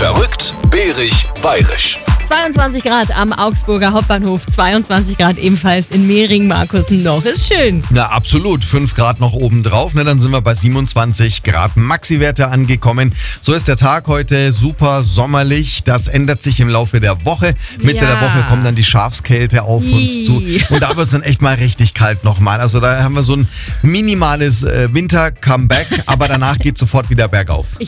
Verrückt, bärig, bayerisch. 22 Grad am Augsburger Hauptbahnhof, 22 Grad ebenfalls in Mehring, Markus, noch. Ist schön. Na, absolut. 5 Grad noch oben drauf. Dann sind wir bei 27 Grad Maxi-Werte angekommen. So ist der Tag heute super sommerlich. Das ändert sich im Laufe der Woche. Mitte der Woche kommt dann die Schafskälte auf uns zu. Und da wird es dann echt mal richtig kalt nochmal. Also da haben wir so ein minimales Winter-Comeback, aber danach geht sofort wieder bergauf.